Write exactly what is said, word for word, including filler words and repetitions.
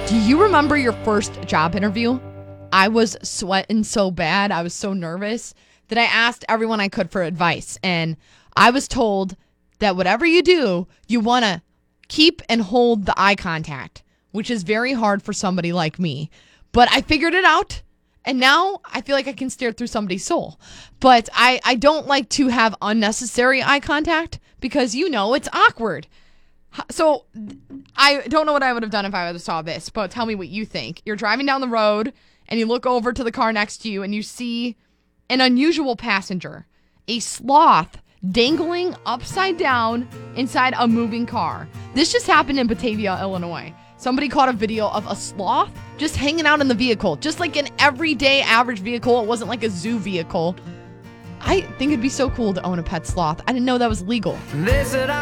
Do you remember your first job interview? I was sweating so bad. I was so nervous that I asked everyone I could for advice. And I was told that whatever you do, you want to keep and hold the eye contact, which is very hard for somebody like me. But I figured it out. And now I feel like I can stare through somebody's soul. But I, I don't like to have unnecessary eye contact because, you know, it's awkward. So I don't know what I would have done if I would have saw this, but tell me what you think. You're driving down the road and you look over to the car next to you and you see an unusual passenger, a sloth dangling upside down inside a moving car. This just happened in Batavia, Illinois. Somebody caught a video of a sloth just hanging out in the vehicle, just like an everyday average vehicle. It wasn't like a zoo vehicle. I think it'd be so cool to own a pet sloth. I didn't know that was legal.